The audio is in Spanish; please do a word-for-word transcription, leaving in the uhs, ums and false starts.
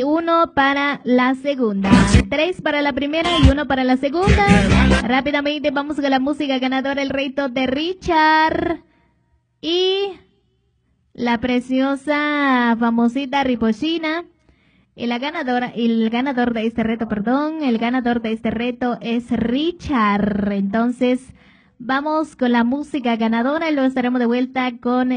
y uno para la segunda. Tres para la primera y uno para la segunda. Rápidamente vamos con la música ganadora, el reto de Richard. Y la preciosa, famosita Ripollina. Y la ganadora, el ganador de este reto, perdón, el ganador de este reto es Richard. Entonces, vamos con la música ganadora y luego estaremos de vuelta con